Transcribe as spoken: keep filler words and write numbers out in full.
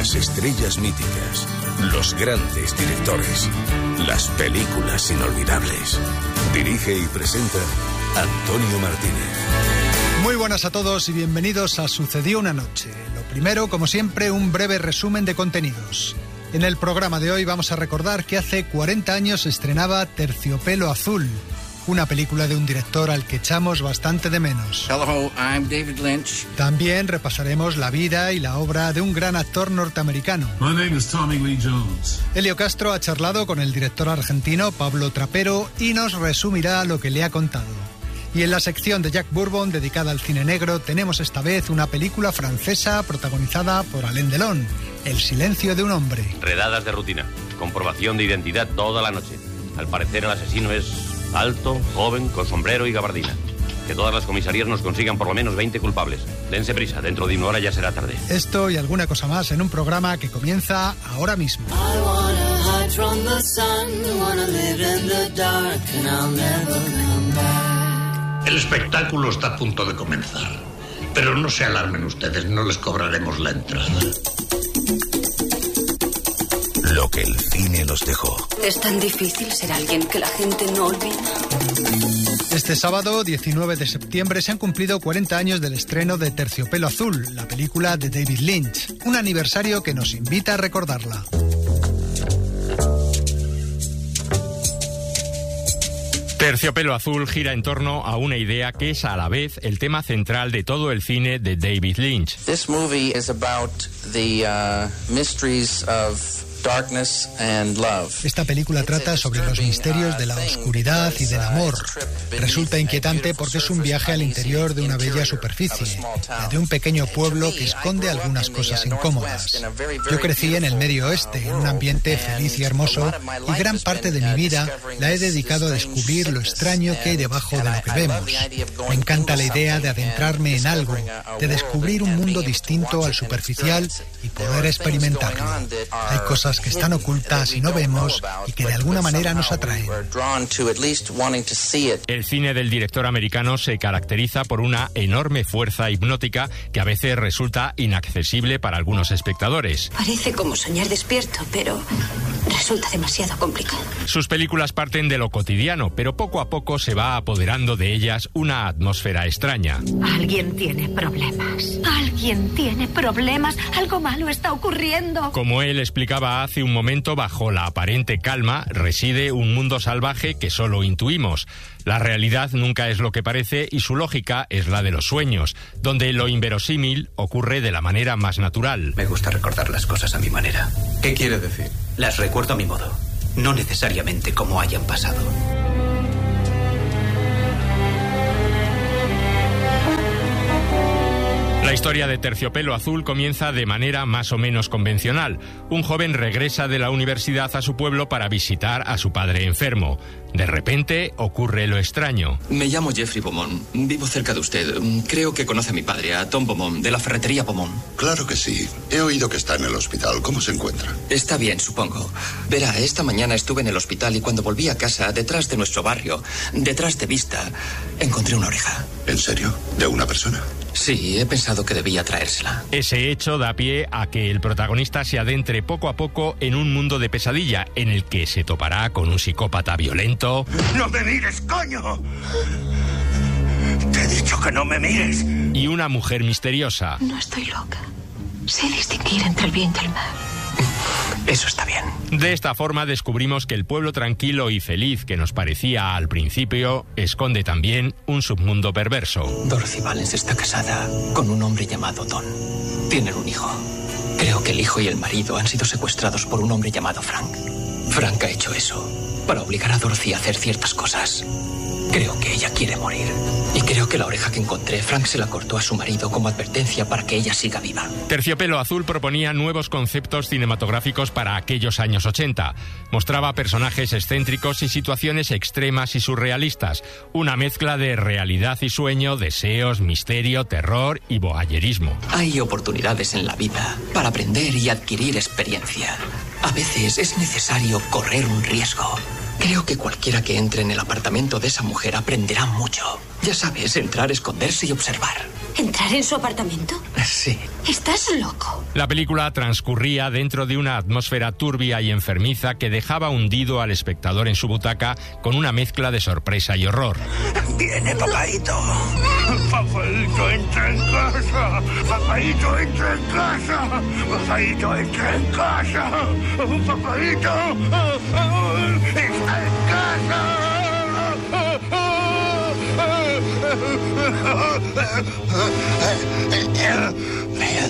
Las estrellas míticas, los grandes directores, las películas inolvidables. Dirige y presenta Antonio Martínez. Muy buenas a todos y bienvenidos a Sucedió una noche. Lo primero, como siempre, un breve resumen de contenidos. En el programa de hoy vamos a recordar que hace cuarenta años se estrenaba Terciopelo Azul, una película de un director al que echamos bastante de menos. Hello, I'm David Lynch. También repasaremos la vida y la obra de un gran actor norteamericano. My name is Tommy Lee Jones. Elio Castro ha charlado con el director argentino Pablo Trapero y nos resumirá lo que le ha contado. Y en la sección de Jack Bourbon dedicada al cine negro tenemos esta vez una película francesa protagonizada por Alain Delon, El silencio de un hombre. Redadas de rutina, comprobación de identidad toda la noche. Al parecer el asesino es alto, joven, con sombrero y gabardina. Que todas las comisarías nos consigan por lo menos veinte culpables. Dense prisa, dentro de una hora ya será tarde. Esto y alguna cosa más en un programa que comienza ahora mismo. El espectáculo está a punto de comenzar. Pero no se alarmen ustedes, no les cobraremos la entrada. Lo que el cine nos dejó. Es tan difícil ser alguien que la gente no olvida. Este sábado, diecinueve de septiembre, se han cumplido cuarenta años del estreno de Terciopelo Azul, la película de David Lynch. Un aniversario que nos invita a recordarla. Terciopelo Azul gira en torno a una idea que es a la vez el tema central de todo el cine de David Lynch. This movie is about the uh, mysteries of darkness and love. Esta película trata sobre los misterios de la oscuridad y del amor. Resulta inquietante porque es un viaje al interior de una bella superficie, la de un pequeño pueblo que esconde algunas cosas incómodas. Yo crecí en el Medio Oeste, en un ambiente feliz y hermoso, y gran parte de mi vida la he dedicado a descubrir lo extraño que hay debajo de lo que vemos. Me encanta la idea de adentrarme en algo, de descubrir un mundo distinto al superficial y poder experimentarlo. Hay cosas que están ocultas y no vemos y que de alguna manera nos atraen. El cine del director americano se caracteriza por una enorme fuerza hipnótica que a veces resulta inaccesible para algunos espectadores. Parece como soñar despierto, pero resulta demasiado complicado. Sus películas parten de lo cotidiano, pero poco a poco se va apoderando de ellas una atmósfera extraña. Alguien tiene problemas. Alguien tiene problemas. Algo malo está ocurriendo. Como él explicaba hace un momento, bajo la aparente calma reside un mundo salvaje que solo intuimos. La realidad nunca es lo que parece y su lógica es la de los sueños, donde lo inverosímil ocurre de la manera más natural. Me gusta recordar las cosas a mi manera. ¿Qué quiere decir? Las recuerdo a mi modo, no necesariamente como hayan pasado. La historia de Terciopelo Azul comienza de manera más o menos convencional. Un joven regresa de la universidad a su pueblo para visitar a su padre enfermo. De repente ocurre lo extraño. Me llamo Jeffrey Beaumont. Vivo cerca de usted. Creo que conoce a mi padre, a Tom Beaumont, de la ferretería Beaumont. Claro que sí. He oído que está en el hospital. ¿Cómo se encuentra? Está bien, supongo. Verá, esta mañana estuve en el hospital y cuando volví a casa, detrás de nuestro barrio, detrás de Vista, encontré una oreja. ¿En serio? ¿De una persona? Sí, he pensado que debía traérsela. Ese hecho da pie a que el protagonista se adentre poco a poco en un mundo de pesadilla en el que se topará con un psicópata violento. ¡No me mires, coño! Te he dicho que no me mires. Y una mujer misteriosa. No estoy loca. Sé distinguir entre el bien y el mal. Eso está bien. De esta forma descubrimos que el pueblo tranquilo y feliz que nos parecía al principio esconde también un submundo perverso. Dorothy Valens está casada con un hombre llamado Don. Tienen un hijo. Creo que el hijo y el marido han sido secuestrados por un hombre llamado Frank. Frank ha hecho eso para obligar a Dorothy a hacer ciertas cosas. Creo que ella quiere morir. Y creo que la oreja que encontré, Frank se la cortó a su marido como advertencia para que ella siga viva. Terciopelo Azul proponía nuevos conceptos cinematográficos para aquellos años ochenta. Mostraba personajes excéntricos y situaciones extremas y surrealistas. Una mezcla de realidad y sueño, deseos, misterio, terror y voayerismo. Hay oportunidades en la vida para aprender y adquirir experiencia. A veces es necesario correr un riesgo. Creo que cualquiera que entre en el apartamento de esa mujer aprenderá mucho. Ya sabes, entrar, esconderse y observar. ¿Entrar en su apartamento? Sí. Estás loco. La película transcurría dentro de una atmósfera turbia y enfermiza que dejaba hundido al espectador en su butaca con una mezcla de sorpresa y horror. Viene papaito. Papaito, entra en casa. Papaito, entra en casa. Papaito, entra en casa. Papaito, está en casa. Ven,